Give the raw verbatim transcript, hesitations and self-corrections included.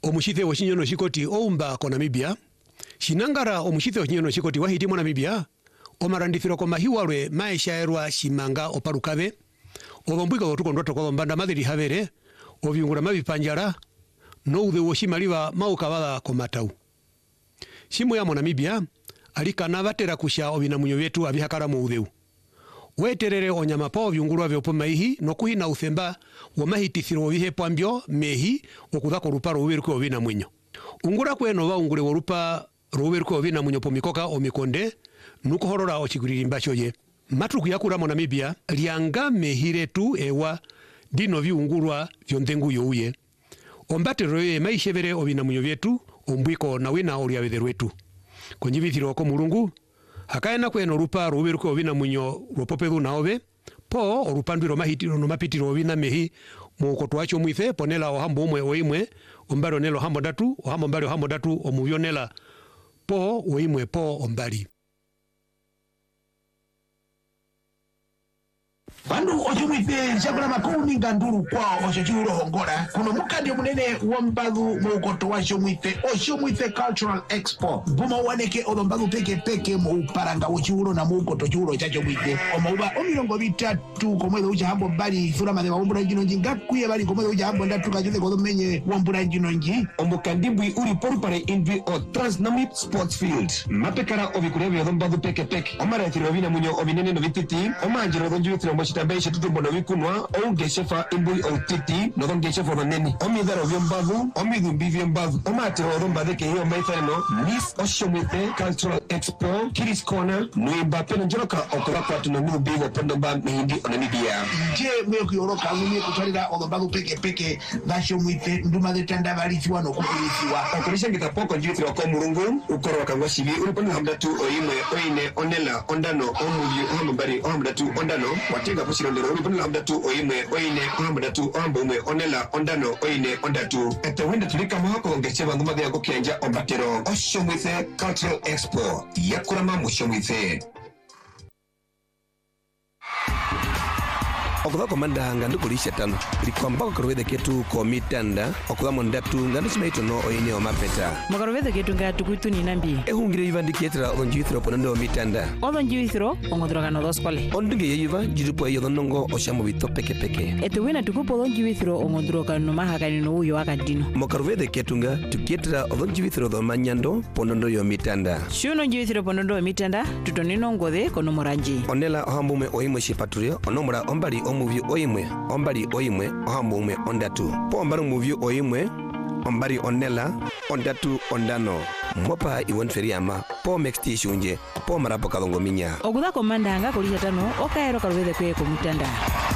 omushithe oshinyono shikoti oumba ko Namibia shinangara omushithe oshinyono shikoti wahiti mo Namibia omarandithiro ko mahiwalwe maeshaerwa shimanga oparukabe obombwika otukondwa tokombanda madhiri havere obyungura mabipanjara no udhe woshimaliwa maukabala ko matau shimu ya mo Namibia alikana batera kusha obinamunyo byetu abihakara mu udheu weterere onyama pa obyungurwa byopo maihi nokuhina uthemba wo mahitithiro bihe pambyo mehi okudhako ruparo uberuko obina munyo ungura kweno baungure worupa ruberuko obina munyo pomikoka omikonde nuko horora ochiguririmba choye matuku yakura mo Namibia lianga mehiretu ewa dino biungurwa byondengu youye ombatero ye maishebere obina munyo byetu ombwiko na wina oli abetherwetu konjibithiro ko mulungu hakaena kweno rupa ruberuko obina munyo ropopedu naobe po orupandwiro mahitiro no mapitiro obina mehi mukoto wacho mwithe ponela ohambo umwe oimwe ombaro nelo hambo datu ohambo mbali ohambo datu omubyonela po oimwe po ombali Bandu ojumite chakula makumi nganduru kwa oshochuro hongora kuno mukadi munene wambagu mukoto wa shomwite oshomwite Cultural Expo buma waneke olombagu peke peke mu paranga uchuro na mukoto churo chacho mwite omauba omirongo bitatu komwele ucha hambo bali sura madhe wambura njino njinga kuye bali komwele ucha hambo ndatu kajule kodo menye wambura njino nji omukandibwi uri poru pare invi o Transnamib Sports Field mapekara obikurebi olombagu peke peke omara ethiro obina munyo obinene no bititi omanjiro donjuitiro mboshi tambaisha tutumbono wikunwa ongeshefa imbui otiti nodongeshefa noneni omidharo vyombavu omidhumbi vyombavu omatiro odombadeke hiyo maitharino Miss Oshomwite Cultural Expo Kiris Corner nuimba peno njoroka okulakwa tunonubi wapondomba mihindi onamibia je mweo kuyoroka mweo kutarira olombagu peke peke vashomwite nduma de tanda valisiwa no kukulisiwa okolisha ngitapoko njuitiro wako murungu ukoro wakangwa shibi uliponi hamdatu oimwe oine onela ondano omuyu ohambari ohamdatu ondano watenga Shirondero uliponi hamdatu oimwe oine ohamdatu ohambumwe onela ondano oine ondatu ete wenda tulika mahoko ngecheba ngumage yako kianja ombatero Oshomwite Cultural Expo yakurama mushomwite okuza komanda ngandi kulisha tano likwamba korwede ketu komitanda okuza mondatu ngandi chimaitono oine omapeta makorwede ketu ngatu kutuni nambi ehungire yivandiketra onjuithro ponondo omitanda onjuithro ongodroga no doskole ondunge yeyiva jirupo yodonongo oshamu bito peke peke etewena tukupo onjuithro ongodroga no mahakani no uyo akadino makorwede ketu nga tuketra onjuithro do manyando ponondo yomitanda shuno onjuithro ponondo omitanda tutonino ngode kono moranji onela ohambume oimwe shipaturio onomura ombali omuvyu oimwe ombali oimwe ohambume ondatu po ombali omuvyu oimwe ombali onela ondatu ondano mopa iwonferiama po mexti shunje po marapo kalongo minya okuza komanda anga kulisha tano okaero kalwede kwe komutanda